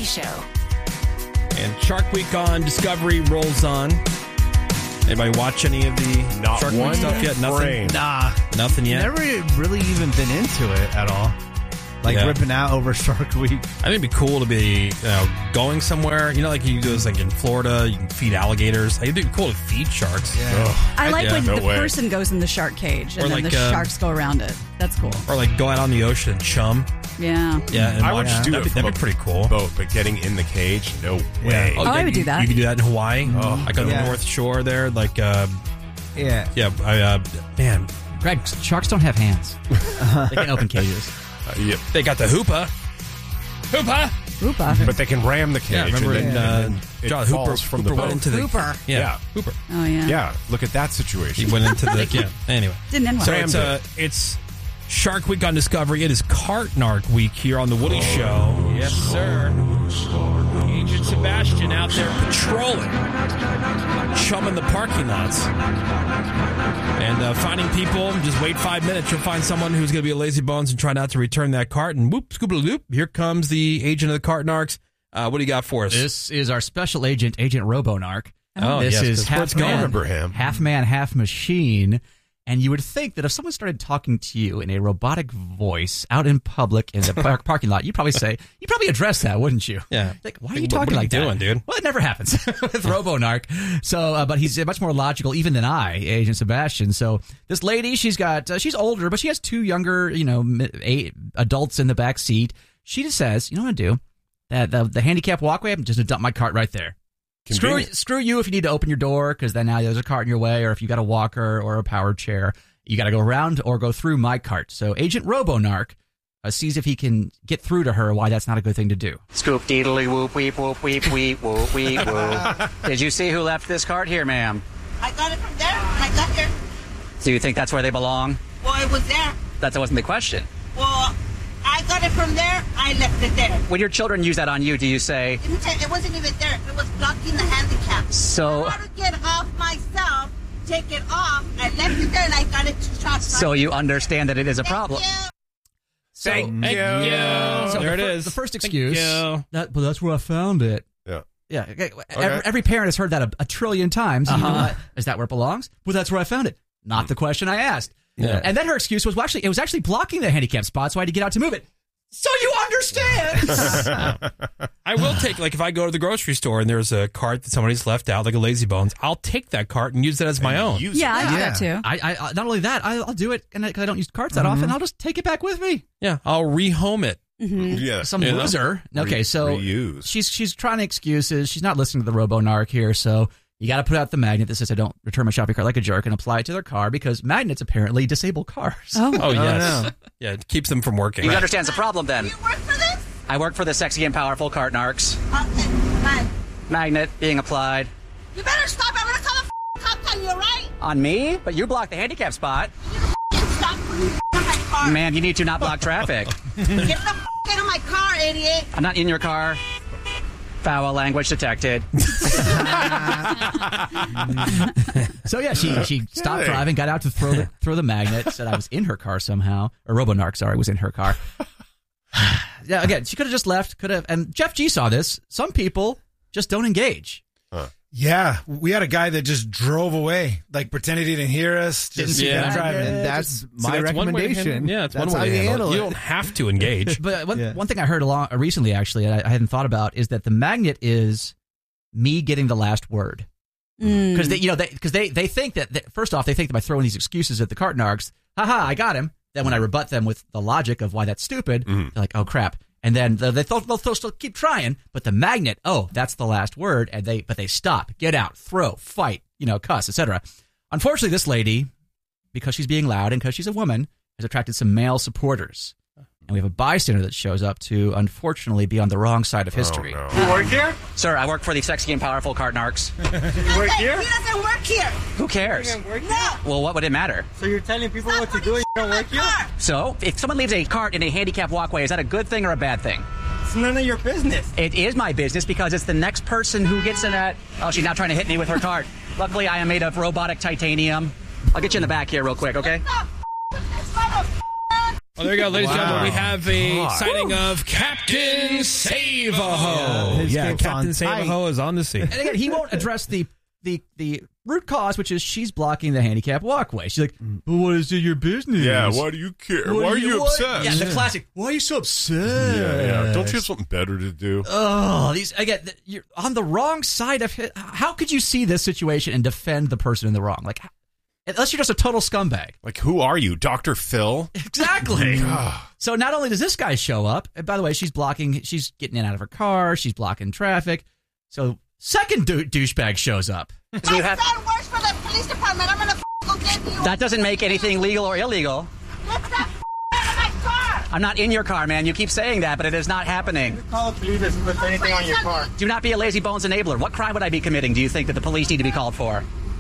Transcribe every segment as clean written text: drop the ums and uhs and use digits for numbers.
Show. And Shark Week on Discovery rolls on. Anybody watch any of the Not Shark one Week stuff yet? Nothing? frame. Nah. Nothing yet? Never really even been into it at all. Like ripping out over Shark Week. I think it'd be cool to be going somewhere. You know, like you go like in Florida, you can feed alligators. It'd be cool to feed sharks. Yeah. I like when no the way. person goes in the shark cage and Or then like, the sharks go around it. That's cool. Or like go out on the ocean and chum. Yeah. Yeah, and I would watch. just do That'd it from be pretty cool. boat, but getting in the cage, no way. Oh, I would do that. You could do that in Hawaii. Like on the Yeah. North Shore there. Like, Yeah. man, Greg, sharks don't have hands. They can open cages. Yeah. they got the hoopa. Hoopa! Hoopa. But they can ram the cage. Yeah, remember and then, in, and then it John falls Hooper from the went boat. into the Hooper. Yeah, Hooper. Oh, yeah. Yeah, look at that situation. He went into the yeah. Anyway, Didn't end well. so Rammed it's Shark Week on Discovery. It is Cartnark Week here on the Woody Show. Yes, sir. Agent Sebastian out there patrolling, chumming the parking lots, and finding people. Just wait 5 minutes, you'll find someone who's going to be a lazy bones and try not to return that cart. And whoop, scoop-a-loop, here comes the agent of the Cartnarks. What do you got for us? This is our special agent, Agent Robonarch. Oh, this yes, is 'cause where it's half going. man, Remember him. half man, half machine. And you would think that if someone started talking to you in a robotic voice out in public in the parking lot, you'd probably address that, wouldn't you? Yeah. Like, why are Like, you talking what are like you that? doing, dude? Well, it never happens with Robonarch. So, but he's much more logical even than Agent Sebastian. So this lady, she's older, but she has two younger, 8 adults in the back seat. She just says, you know what I'm going to do? The handicap walkway, I'm just going to dump my cart right there. Screw you if you need to open your door, because then now there's a cart in your way, or if you got a walker or a power chair, you got to go around or go through my cart. So Agent Robonarch sees if he can get through to her why that's not a good thing to do. Scoop deedly whoop weep whoop weep weep whoop weep whoop. Did you see who left this cart here, ma'am? I got it from there. I got here. Do you think that's where they belong? Well, it was there. That wasn't the question. Well, I got it from there. I left it there. When your children use that on you, do you say, It wasn't even there. It was blocking the handicap. So- In order to get off myself, take it off, I left it there and I got it to shop. so you understand that it is a problem? Thank you. So There it is. The first excuse. you. That's where I found it. Yeah. Yeah. Okay. Every parent has heard that a trillion times. You know what? Is that where it belongs? Well, that's where I found it. Not the question I asked. Yeah. And then her excuse was, well, it was actually blocking the handicap spot, so I had to get out to move it. So you understand. I will take, like, if I go to the grocery store and there's a cart that somebody's left out, like a Lazy Bones, I'll take that cart and use it as my own. Yeah, I do that too. I not only that, I'll do it, and because I don't use carts that often, I'll just take it back with me. Yeah, I'll rehome it. Yeah. Some You know? loser. Okay, so reuse. she's trying excuses. She's not listening to the Robonarch here, so you got to put out the magnet that says I don't return my shopping cart like a jerk and apply it to their car, because magnets apparently disable cars. Oh, yes. no. Yeah, it keeps them from working. He understands the problem then. You work for this? I work for the sexy and powerful Cartnarks. Okay, fine. Magnet being applied. You better stop. I'm going to call the cops on you, right? On me? But you blocked the handicap spot. You stop on my car. Ma'am, you need to not block traffic. Get the out of my car, idiot. I'm not in your car. Foul language detected. So yeah, she stopped driving, got out to throw the magnet, said I was in her car somehow, or Robonarch, sorry, was in her car. Yeah, again, she could have just left, and Jeff G saw this. Some people just don't engage. Yeah, we had a guy that just drove away, like pretended he didn't hear us. Just Yeah. kept driving. And that's my that's one way to recommendation. handle- yeah, it's that's one how way to you handle it. You it. don't have to engage. But Yeah. one thing I heard recently, actually, and I hadn't thought about, is that the magnet is me getting the last word. Because they think that first off, they think that by throwing these excuses at the Cartnarks, haha, I got him. Then when I rebut them with the logic of why that's stupid, they're like, oh crap. And then they'll still keep trying, but the magnet, oh, that's the last word, and they stop, get out, throw, fight, cuss, etc. Unfortunately, this lady, because she's being loud and because she's a woman, has attracted some male supporters. And we have a bystander that shows up to, unfortunately, be on the wrong side of history. Oh, no. You work here? Sir, I work for the sexy and powerful Cartnarks. You work here? He doesn't work here. Who cares? No. Well, what would it matter? So you're telling people what to do and you don't work here? So, if someone leaves a cart in a handicap walkway, is that a good thing or a bad thing? It's none of your business. It is my business because it's the next person who gets in that. Oh, she's now trying to hit me with her cart. Luckily, I am made of robotic titanium. I'll get you in the back here real quick, okay? Well, there you go, ladies and gentlemen. We Wow. have a sighting of Captain Save-A-Ho. his Yeah, cape's Captain on Save-A-Ho is on the scene. And again, he won't address the root cause, which is she's blocking the handicap walkway. She's like, but what is it your business? Yeah, why do you care? Why are you upset? Yeah, the classic, why are you so upset? Yeah. Don't you have something better to do? Oh, you're on the wrong side of it. How could you see this situation and defend the person in the wrong? Like, unless you're just a total scumbag. Like, who are you, Dr. Phil? Exactly. So not only does this guy show up, and by the way, she's getting in and out of her car, she's blocking traffic. So second douchebag shows up. My son works for the police department. I'm gonna go get you. That doesn't make anything legal or illegal. Get that out of my car. I'm not in your car, man. You keep saying that, but it is not happening. Call the police if there's anything on your car. Do not be a lazy bones enabler. What crime would I be committing, do you think, that the police need to be called for?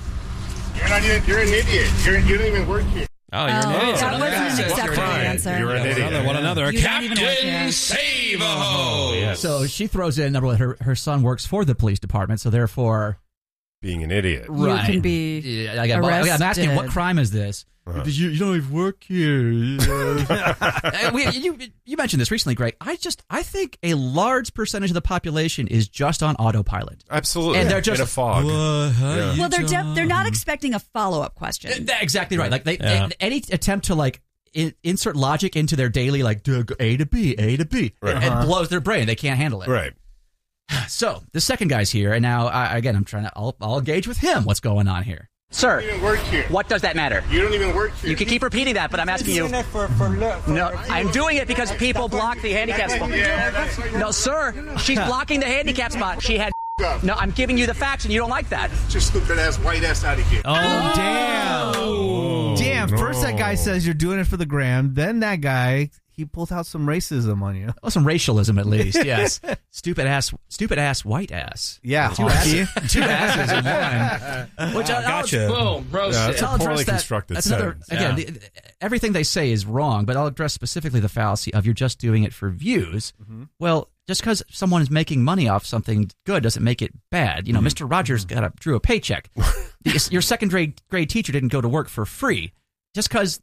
You're an idiot. You don't even work here. Oh, you're an idiot. That wasn't an acceptable answer. You're an idiot. One another. You don't even work here. Captain Save-A-Ho. Yes. So she throws in, number one, her son works for the police department, so therefore... Being an idiot. You can be I'm asking, what arrested. crime is this? Because you don't even work here. You mentioned this recently, Greg. I think a large percentage of the population is just on autopilot. Absolutely. And they're just in a fog. Yeah. Well, they're not expecting a follow-up question. Exactly right. Like any attempt to insert logic into their daily A to B, A to B, Right. it blows their brain. They can't handle it. Right. So the second guy's here, and now I'm trying to. I'll engage with him. What's going on here? Sir, You don't even work here. what does that matter? You don't even work here. You can keep repeating that, but I'm asking you. No, I'm doing it because people block the handicap spot. No, sir, she's blocking the handicap spot. She had. No, I'm giving you the facts, and you don't like that. Just stupid ass white ass out of here. Oh, damn. Damn. First that guy says you're doing it for the gram. Then that guy, he pulls out some racism on you. Oh, some racialism at least. Yes. Stupid ass, white ass. Yeah. Two asses in one. Which Gotcha. Boom, roasted. I'll address Poorly that. constructed That's another. sentence. Again, everything they say is wrong, but I'll address specifically the fallacy of you're just doing it for views. Mm-hmm. Well, just because someone is making money off something good doesn't make it bad. You know, Mr. Rogers drew a paycheck. Your second grade teacher didn't go to work for free. Just because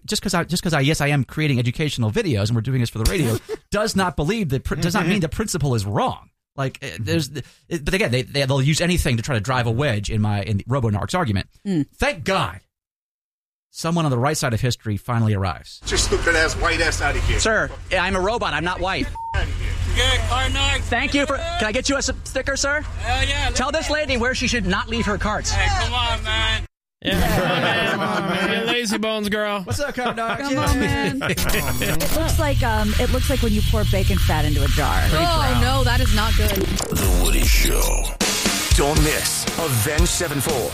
I am creating educational videos and we're doing this for the radio does not mean the principle is wrong. Like but again, they'll use anything to try to drive a wedge in the RoboNarcs argument. Thank God, someone on the right side of history finally arrives. Just stupid ass white ass out of here. Sir, I'm a robot. I'm not white. Good, Carnark. Thank you for. Can I get you a sticker, sir? Hell yeah. Tell this lady where she should not leave her carts. Hey, come on, man. Yeah, come on, man. You lazy bones girl. What's up, Come Come on, man. It looks like when you pour bacon fat into a jar. Oh, no, that is not good. The Woody Show. Don't miss Avenged Sevenfold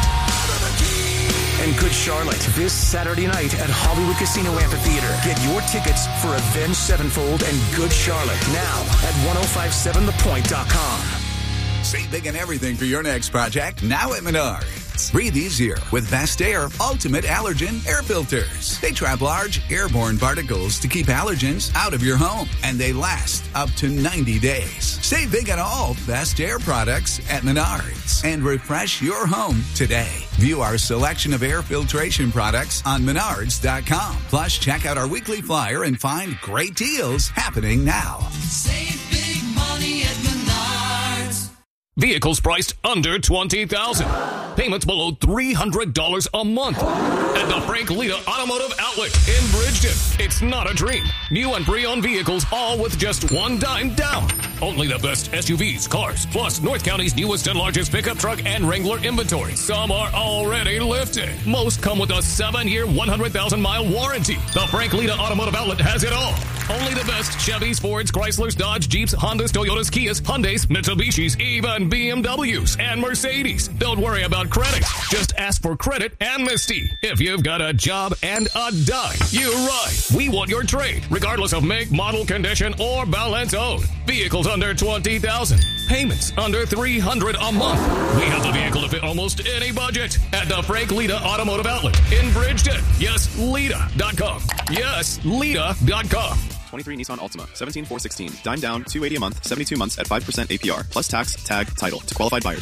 and Good Charlotte this Saturday night at Hollywood Casino Amphitheater. Get your tickets for Avenged Sevenfold and Good Charlotte now at 1057thepoint.com. Save big on everything for your next project now at Menards. Breathe easier with Best Air Ultimate Allergen Air Filters. They trap large airborne particles to keep allergens out of your home, and they last up to 90 days. Save big on all Best Air products at Menards and refresh your home today. View our selection of air filtration products on Menards.com. Plus, check out our weekly flyer and find great deals happening now. Save big money at Menards. Vehicles priced under $20,000. Payments below $300 a month. At the Frank Lita Automotive Outlet in Bridgeton. It's not a dream. New and pre-owned vehicles, all with just one dime down. Only the best SUVs, cars, plus North County's newest and largest pickup truck and Wrangler inventory. Some are already lifted. Most come with a 7-year, 100,000-mile warranty. The Frank Lita Automotive Outlet has it all. Only the best Chevys, Fords, Chryslers, Dodge, Jeeps, Hondas, Toyotas, Kias, Hyundais, Mitsubishis, even BMWs and Mercedes. Don't worry about credit. Just ask for credit amnesty. If you've got a job and a dime, you're right. We want your trade, regardless of make, model, condition, or balance owed. Vehicles under $20,000. Payments under $300 a month. We have the vehicle to fit almost any budget at the Frank Lita Automotive Outlet in Bridgeton. Yes, Lita.com. Yes, Lita.com. 23 Nissan Altima, 17,416. Dime down, $280 a month, 72 months at 5% APR, plus tax, tag, title to qualified buyers.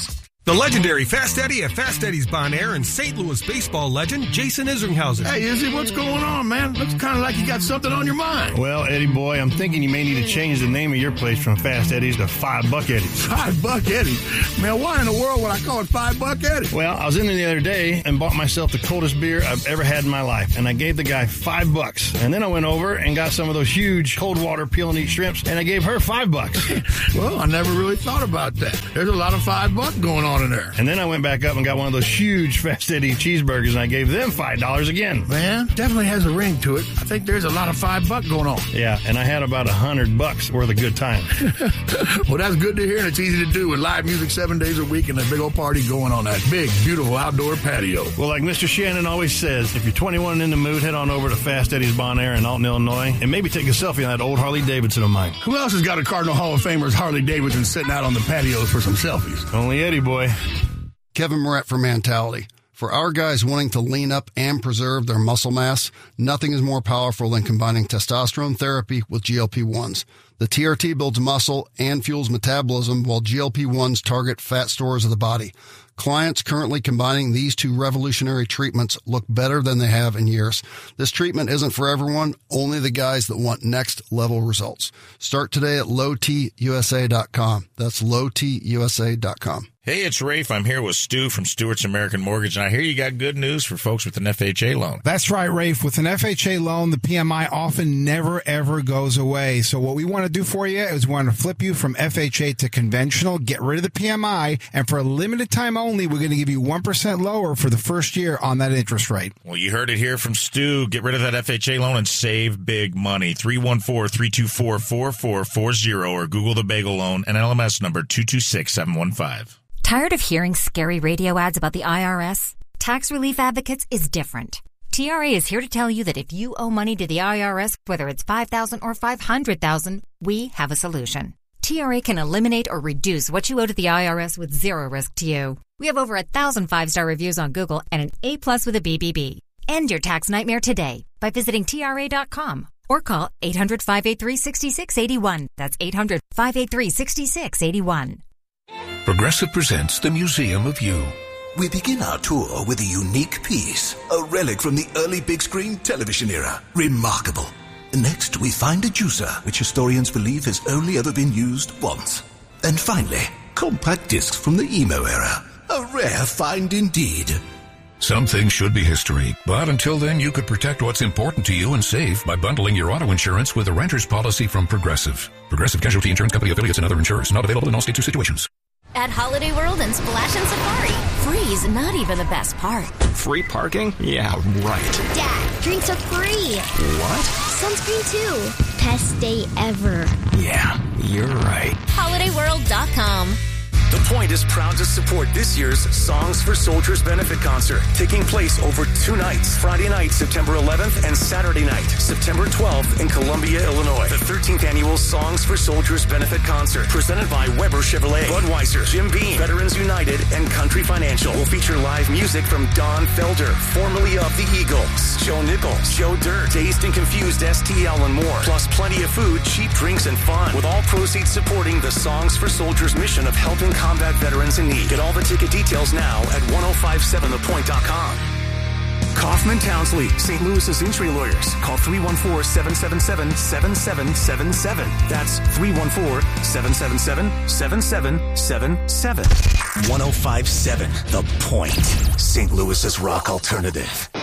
The legendary Fast Eddie at Fast Eddie's Bon Air and St. Louis baseball legend Jason Isringhausen. Hey, Izzy, what's going on, man? Looks kind of like you got something on your mind. Well, Eddie boy, I'm thinking you may need to change the name of your place from Fast Eddie's to $5 Eddie's. $5 Eddie? Man, why in the world would I call it $5 Eddie? Well, I was in there the other day and bought myself the coldest beer I've ever had in my life, and I gave the guy $5. And then I went over and got some of those huge cold water peel and eat shrimps, and I gave her $5. Well, I never really thought about that. There's a lot of $5 going on in there. And then I went back up and got one of those huge Fast Eddie cheeseburgers, and I gave them $5 again. Man, definitely has a ring to it. I think there's a lot of $5 going on. Yeah, and I had about $100 worth of good time. Well, that's good to hear, and it's easy to do with live music 7 days a week and a big old party going on that big, beautiful outdoor patio. Well, like Mr. Shannon always says, if you're 21 and in the mood, head on over to Fast Eddie's Bon Air in Alton, Illinois, and maybe take a selfie on that old Harley Davidson of mine. Who else has got a Cardinal Hall of Famer's Harley Davidson sitting out on the patios for some selfies? Only Eddie boy. Kevin Moret for Mentality. For our guys wanting to lean up and preserve their muscle mass, nothing is more powerful than combining testosterone therapy with GLP-1s. The TRT builds muscle and fuels metabolism, while GLP-1s target fat stores of the body. Clients currently combining these two revolutionary treatments look better than they have in years. This treatment isn't for everyone, only the guys that want next level results. Start today at lowtusa.com. That's lowtusa.com. Hey, it's Rafe. I'm here with Stu from Stewart's American Mortgage, and I hear you got good news for folks with an FHA loan. That's right, Rafe. With an FHA loan, the PMI often never, ever goes away. So what we want to do for you is we want to flip you from FHA to conventional, get rid of the PMI, and for a limited time only, we're going to give you 1% lower for the first year on that interest rate. Well, you heard it here from Stu. Get rid of that FHA loan and save big money. 314-324-4440 or Google the Bagel Loan and LMS number 226715. Tired of hearing scary radio ads about the IRS? Tax Relief Advocates is different. TRA is here to tell you that if you owe money to the IRS, whether it's $5,000 or $500,000, we have a solution. TRA can eliminate or reduce what you owe to the IRS with zero risk to you. We have over 1,000 5-star reviews on Google and an A+ with a BBB. End your tax nightmare today by visiting TRA.com or call 800-583-6681. That's 800-583-6681. Progressive presents the Museum of You. We begin our tour with a unique piece, a relic from the early big screen television era. Remarkable. Next, we find a juicer, which historians believe has only ever been used once. And finally, compact discs from the emo era. A rare find indeed. Some things should be history, but until then, you could protect what's important to you and save by bundling your auto insurance with a renter's policy from Progressive. Progressive Casualty Insurance Company affiliates and other insurers. Not available in all states or situations. At Holiday World and Splash and Safari, free's not even the best part. Free parking? Yeah, right. Dad, drinks are free. What? Sunscreen too. Best day ever. Yeah, you're right. HolidayWorld.com. The Point is proud to support this year's Songs for Soldiers benefit concert, taking place over 2 nights, Friday night, September 11th, and Saturday night, September 12th in Columbia, Illinois. The 13th annual Songs for Soldiers benefit concert, presented by Weber Chevrolet, Budweiser, Jim Beam, Veterans United, and Country Financial, will feature live music from Don Felder, formerly of the Eagles, Joe Nichols, Joe Dirt, Dazed and Confused STL, and more, plus plenty of food, cheap drinks, and fun, with all proceeds supporting the Songs for Soldiers mission of helping combat veterans in need. Get all the ticket details now at 1057thepoint.com. Kaufman Townsley, St. Louis's injury lawyers. Call 314-777-7777. That's 314-777-7777. 1057 The Point, St. Louis's rock alternative.